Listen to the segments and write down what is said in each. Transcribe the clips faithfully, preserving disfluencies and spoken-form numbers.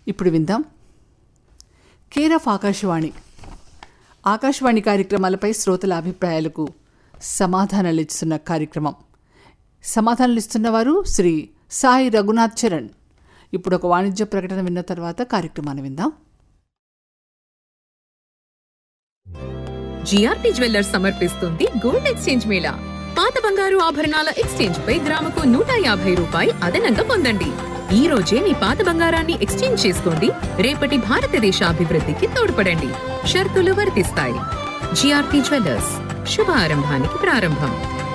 ఇప్పుడు విందాం care of Akashvani Akashvani కార్యక్రమాలపై శ్రోతల అభిప్రాయాలకు సమాధానాలు ఇస్తున్న కార్యక్రమం. సమాధానాలు ఇస్తున్నవారు శ్రీ సాయి రఘునాథ్ చరణ్. ఇప్పుడు ఒక వాణిజ్య ప్రకటన విన్న తర్వాత కార్యక్రమాన్ని విందాం. జిఆర్టీ జ్యువెల్లర్స్ సమర్పిస్తుంది గోల్డ్ ఎక్స్చేంజ్ మేళా. పాత బంగారు ఆభరణాల ఎక్స్చేంజ్ పై గ్రాముకు నూట యాభై రూపాయి అదనంగా పొందండి. ఈ రోజే మీ పాత బంగారాన్ని ఎక్స్చేంజ్ చేసుకోండి, రేపటి భారతదేశ అభివృద్ధికి తోడ్పడండి. షరతులు వర్తిస్తాయి. జిఆర్టీ జ్యువెల్లర్స్, శుభ ఆరంభానికి ప్రారంభం.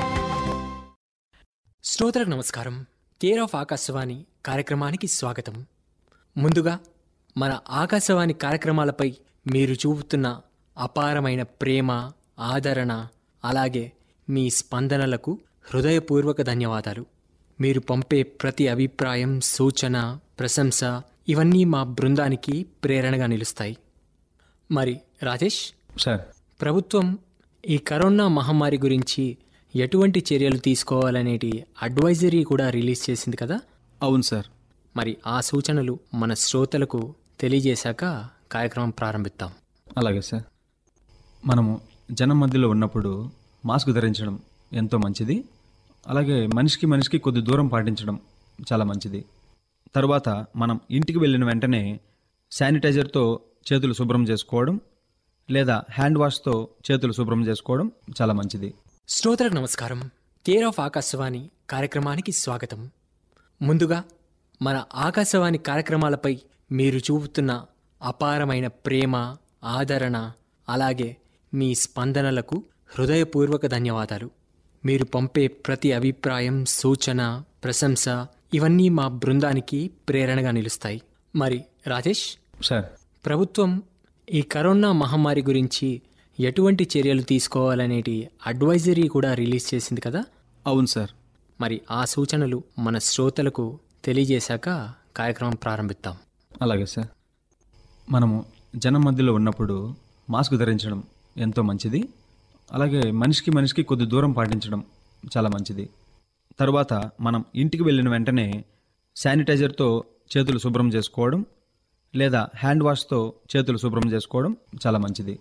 శ్రోతలకు నమస్కారం. కేర్ ఆఫ్ ఆకాశవాణి కార్యక్రమానికి స్వాగతం. ముందుగా మన ఆకాశవాణి కార్యక్రమాలపై మీరు చూపుతున్న అపారమైన ప్రేమ, ఆదరణ, అలాగే మీ స్పందనలకు హృదయపూర్వక ధన్యవాదాలు. మీరు పంపే ప్రతి అభిప్రాయం, సూచన, ప్రశంస ఇవన్నీ మా బృందానికి ప్రేరణగా నిలుస్తాయి. మరి రాజేష్ సార్, ప్రభుత్వం ఈ కరోనా మహమ్మారి గురించి ఎటువంటి చర్యలు తీసుకోవాలనేటి అడ్వైజరీ కూడా రిలీజ్ చేసింది కదా? అవును సార్. మరి ఆ సూచనలు మన శ్రోతలకు తెలియజేశాక కార్యక్రమం ప్రారంభిద్దాం. అలాగే సార్. మనము జనం మధ్యలో ఉన్నప్పుడు మాస్క్ ధరించడం ఎంతో మంచిది. అలాగే మనిషికి మనిషికి కొద్ది దూరం పాటించడం చాలా మంచిది. తర్వాత మనం ఇంటికి వెళ్ళిన వెంటనే శానిటైజర్తో చేతులు శుభ్రం చేసుకోవడం లేదా హ్యాండ్ వాష్తో చేతులు శుభ్రం చేసుకోవడం చాలా మంచిది. శ్రోతలకు నమస్కారం. కేర్ ఆఫ్ ఆకాశవాణి కార్యక్రమానికి స్వాగతం. ముందుగా మన ఆకాశవాణి కార్యక్రమాలపై మీరు చూపుతున్న అపారమైన ప్రేమ, ఆదరణ, అలాగే మీ స్పందనలకు హృదయపూర్వక ధన్యవాదాలు. మీరు పంపే ప్రతి అభిప్రాయం, సూచన, ప్రశంస ఇవన్నీ మా బృందానికి ప్రేరణగా నిలుస్తాయి. మరి రాజేష్ సార్, ప్రభుత్వం ఈ కరోనా మహమ్మారి గురించి ఎటువంటి చర్యలు తీసుకోవాలనేటి అడ్వైజరీ కూడా రిలీజ్ చేసింది కదా? అవును సార్. మరి ఆ సూచనలు మన శ్రోతలకు తెలియజేశాక కార్యక్రమం ప్రారంభిద్దాం. అలాగే సార్. మనము జనం మధ్యలో ఉన్నప్పుడు మాస్క్ ధరించడం ఎంతో మంచిది. అలాగే మనిషికి మనిషికి కొద్ది దూరం పాటించడం చాలా మంచిది. తర్వాత మనం ఇంటికి వెళ్ళిన వెంటనే శానిటైజర్తో చేతులు శుభ్రం చేసుకోవడం లేదా హ్యాండ్ వాష్తో చేతులు శుభ్రం చేసుకోవడం చాలా మంచిది.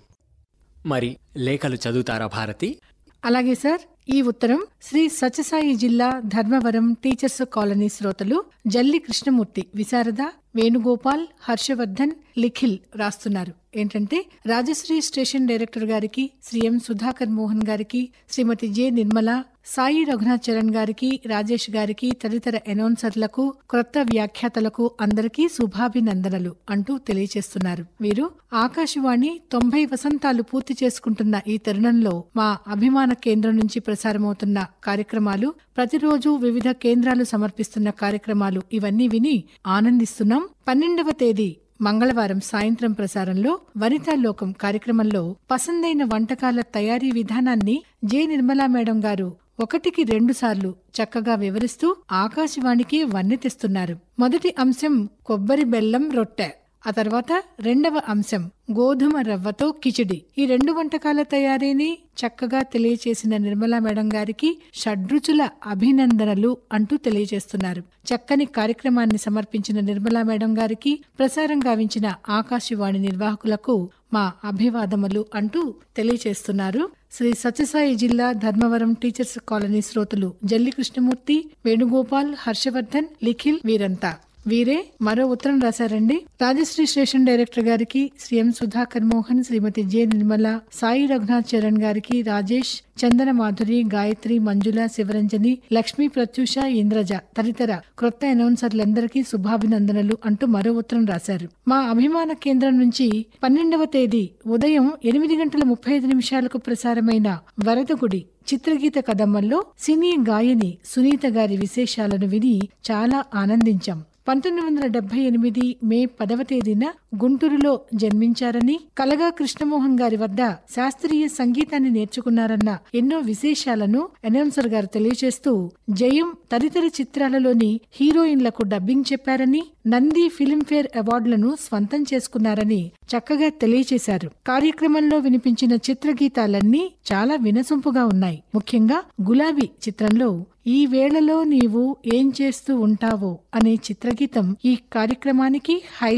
మరి లేఖలు చదువుతారా భారతి? అలాగే సార్. ఈ ఉత్తరం శ్రీ సత్యసాయి జిల్లా ధర్మవరం టీచర్స్ కాలనీ శ్రోతలు జల్లి కృష్ణమూర్తి, విశారద, వేణుగోపాల్, హర్షవర్ధన్, లిఖిల్ రాస్తున్నారు. ఏంటంటే, రాజశ్రీ స్టేషన్ డైరెక్టర్ గారికి, శ్రీ ఎం సుధాకర్ మోహన్ గారికి, శ్రీమతి జె నిర్మల, సాయి రఘునాథ్ చరణ్ గారికి, రాజేష్ గారికి, తదితర అనౌన్సర్లకు, క్రొత్త వ్యాఖ్యాతలకు అందరికీ శుభాభినందనలు అంటూ తెలియచేస్తున్నారు. వీరు ఆకాశవాణి తొంభై వసంతాలు పూర్తి చేసుకుంటున్న ఈ తరుణంలో మా అభిమాన కేంద్రం నుంచి ప్రసారమవుతున్న కార్యక్రమాలు, ప్రతిరోజు వివిధ కేంద్రాలు సమర్పిస్తున్న కార్యక్రమాలు ఇవన్నీ విని ఆనందిస్తున్నాం. పన్నెండవ తేదీ మంగళవారం సాయంత్రం ప్రసారంలో వనితాలోకం కార్యక్రమంలో పసందైన వంటకాల తయారీ విధానాన్ని జె నిర్మలా మేడం గారు ఒకటికి రెండు సార్లు చక్కగా వివరిస్తూ ఆకాశవాణికి వన్నె తెస్తున్నారు. మొదటి అంశం కొబ్బరి బెల్లం రొట్టె, ఆ తర్వాత రెండవ అంశం గోధుమ రవ్వతో కిచిడి. ఈ రెండు వంటకాల తయారీని చక్కగా తెలియచేసిన నిర్మలా మేడం గారికి షడ్రుచుల అభినందనలు అంటూ తెలియజేస్తున్నారు. చక్కని కార్యక్రమాన్ని సమర్పించిన నిర్మలా మేడం గారికి, ప్రసారం గావించిన ఆకాశవాణి నిర్వాహకులకు మా అభివాదములు అంటూ తెలియచేస్తున్నారు. శ్రీ సత్యసాయి జిల్లా ధర్మవరం టీచర్స్ కాలనీ శ్రోతలు జల్లి కృష్ణమూర్తి, వేణుగోపాల్, హర్షవర్ధన్, లిఖిల్ వీరంతా. వీరే మరో ఉత్తరం రాశారండి. రాజశ్రీ స్టేషన్ డైరెక్టర్ గారికి, శ్రీ ఎం సుధాకర్ మోహన్, శ్రీమతి జె నిర్మల, సాయి రఘునాథ్ చరణ్ గారికి, రాజేష్, చందన మాధురి, గాయత్రి, మంజుల, శివరంజని, లక్ష్మీ, ప్రత్యూష, ఇంద్రజ తదితర క్రొత్త అనౌన్సర్లందరికీ శుభాభినందనలు అంటూ మరో ఉత్తరం రాశారు. మా అభిమాన కేంద్రం నుంచి పన్నెండవ తేదీ ఉదయం ఎనిమిది గంటల ముప్పై ఐదు నిమిషాలకు ప్రసారమైన వరదగుడి చిత్రగీత కదమ్మల్లో సినీ గాయని సునీత గారి విశేషాలను విని చాలా ఆనందించాం. పంతొమ్మిది వందల డెబ్బై ఎనిమిది మే పదవ తేదీన గుంటూరులో జన్మించారని, కలగా కృష్ణమోహన్ గారి వద్ద శాస్త్రీయ సంగీతాన్ని నేర్చుకున్నారన్న ఎన్నో విశేషాలను అనౌన్సర్ గారు తెలియజేస్తూ, జయం తదితర చిత్రాలలోని హీరోయిన్లకు డబ్బింగ్ చెప్పారని, నంది ఫిల్మ్ఫేర్ అవార్డులను స్వంతం చేసుకున్నారని చక్కగా తెలియచేశారు. కార్యక్రమంలో వినిపించిన చిత్రగీతాలన్నీ చాలా వినసొంపుగా ఉన్నాయి. ముఖ్యంగా గులాబీ చిత్రంలో ఈ వేళలో నీవు ఏం చేస్తూ ఉంటావో అనే చిత్రగీతం ఈ కార్యక్రమానికి హైలైట్.